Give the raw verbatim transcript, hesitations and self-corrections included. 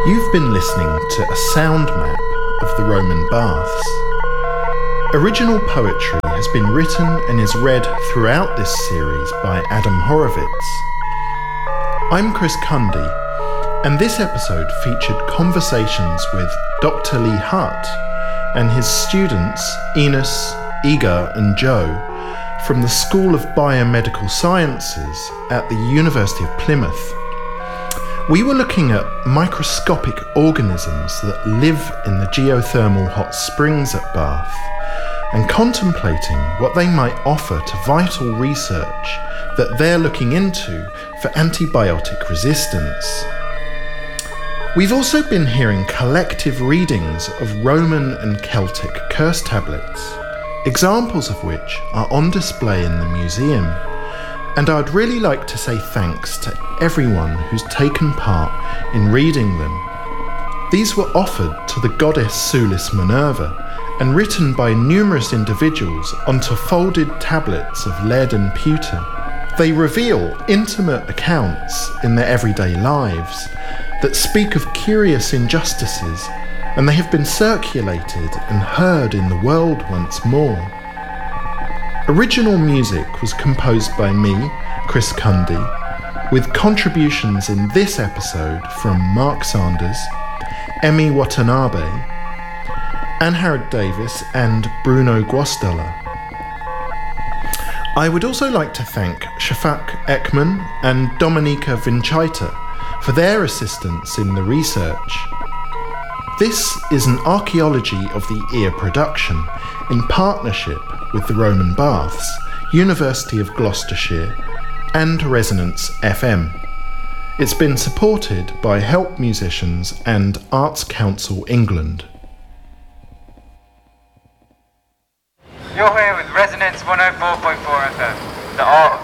You've been listening to a sound map of the Roman baths. Original poetry has been written and is read throughout this series by Adam Horovitz. I'm Chris Cundy, and this episode featured conversations with Doctor Lee Hutt and his students Enos, Iga and Joe from the School of Biomedical Sciences at the University of Plymouth. We were looking at microscopic organisms that live in the geothermal hot springs at Bath and contemplating what they might offer to vital research that they're looking into for antibiotic resistance. We've also been hearing collective readings of Roman and Celtic curse tablets, examples of which are on display in the museum. And I'd really like to say thanks to everyone who's taken part in reading them. These were offered to the goddess Sulis Minerva and written by numerous individuals onto folded tablets of lead and pewter. They reveal intimate accounts in their everyday lives that speak of curious injustices, and they have been circulated and heard in the world once more. Original music was composed by me, Chris Cundy, with contributions in this episode from Mark Sanders, Emi Watanabe, Anne Harrod-Davis and Bruno Guastella. I would also like to thank Shafak Ekman and Dominika Vinchaita for their assistance in the research. This is an archaeology of the ear production in partnership with the Roman Baths, University of Gloucestershire and Resonance F M. It's been supported by Help Musicians and Arts Council England. You're here with Resonance one oh four point four F M, the art